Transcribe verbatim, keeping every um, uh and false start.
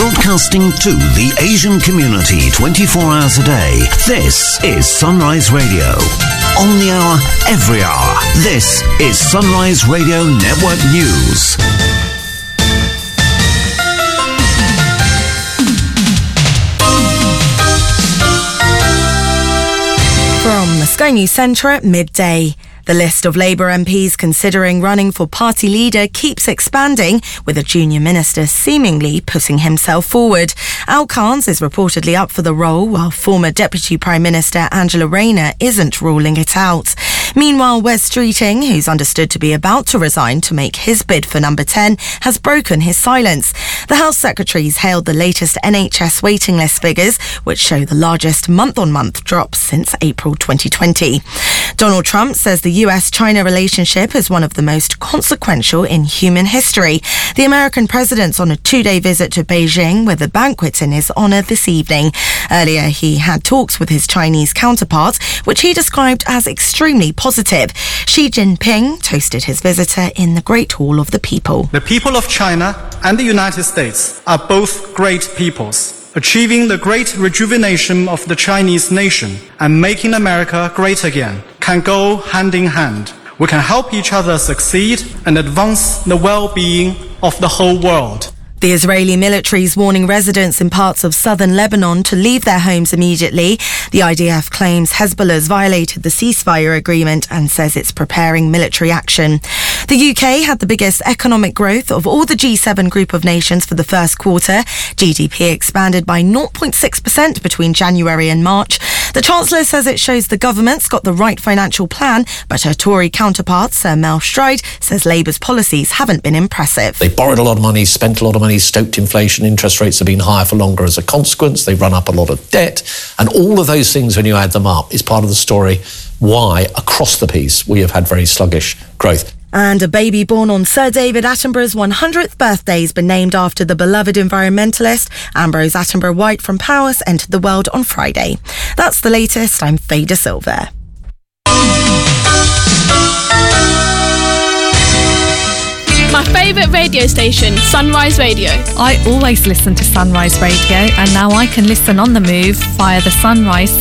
Broadcasting to the Asian community twenty-four hours a day. This is Sunrise Radio. On the hour, every hour. This is Sunrise Radio Network News. From the Sky News Centre at midday. The list of Labour M Ps considering running for party leader keeps expanding, with a junior minister seemingly putting himself forward. Al Carnes is reportedly up for the role, while former Deputy Prime Minister Angela Rayner isn't ruling it out. Meanwhile, Wes Streeting, who's understood to be about to resign to make his bid for number ten, has broken his silence. The Health Secretary's hailed the latest N H S waiting list figures, which show the largest month-on-month drop since April twenty twenty. Donald Trump says the U S China relationship is one of the most consequential in human history. The American president's on a two-day visit to Beijing with a banquet in his honour this evening. Earlier, he had talks with his Chinese counterpart, which he described as extremely positive. Xi Jinping toasted his visitor in the Great Hall of the People. The people of China and the United States are both great peoples. Achieving the great rejuvenation of the Chinese nation and making America great again can go hand in hand. We can help each other succeed and advance the well-being of the whole world. The Israeli military is warning residents in parts of southern Lebanon to leave their homes immediately. The I D F claims Hezbollah's violated the ceasefire agreement and says it's preparing military action. The U K had the biggest economic growth of all the G seven group of nations for the first quarter. G D P expanded by zero point six percent between January and March. The Chancellor says it shows the government's got the right financial plan, but her Tory counterpart, Sir Mel Stride, says Labour's policies haven't been impressive. They borrowed a lot of money, spent a lot of money, stoked inflation, interest rates have been higher for longer as a consequence, they've run up a lot of debt, and all of those things, when you add them up, is part of the story why, across the piece, we have had very sluggish growth. And a baby born on Sir David Attenborough's one hundredth birthday has been named after the beloved environmentalist. Ambrose Attenborough White from Powys entered the world on Friday. That's the latest. I'm Faye De Silva. My favourite radio station, Sunrise Radio. I always listen to Sunrise Radio, and now I can listen on the move via the Sunrise